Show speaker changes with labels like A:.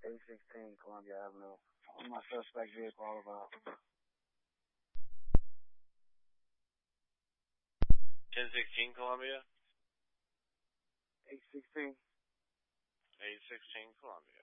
A: 816 Columbia Avenue. What's my suspect vehicle all about?
B: 1016 Columbia?
A: 816.
B: 816 Columbia.